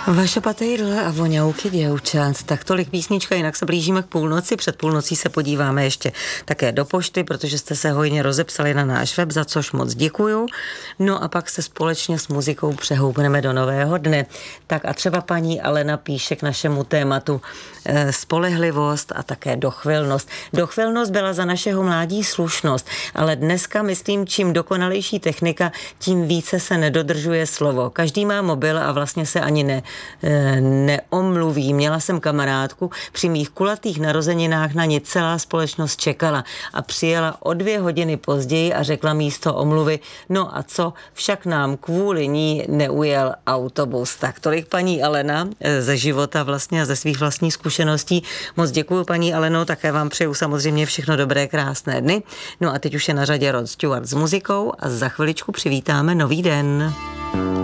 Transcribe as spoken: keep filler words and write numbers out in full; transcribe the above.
Vaše patejdle a voňavky děvčat. Tak tolik písnička, jinak se blížíme k půlnoci. Před půlnocí se podíváme ještě také do pošty, protože jste se hojně rozepsali na náš web, za což moc děkuju. No a pak se společně s muzikou přehoupneme do nového dne. Tak a třeba paní Alena píše k našemu tématu e, spolehlivost a také dochvilnost. Dochvilnost byla za našeho mládí slušnost, ale dneska, myslím, čím dokonalejší technika, tím více se nedodržuje slovo. Každý má mobil a vlastně se ani ne neomluví. Měla jsem kamarádku, při mých kulatých narozeninách na ně celá společnost čekala a přijela o dvě hodiny později a řekla místo omluvy, no a co, však nám kvůli ní neujel autobus. Tak tolik paní Alena ze života vlastně a ze svých vlastních zkušeností. Moc děkuju paní Aleno, také vám přeju samozřejmě všechno dobré, krásné dny. No a teď už je na řadě Rod Stewart s muzikou a za chviličku přivítáme nový den.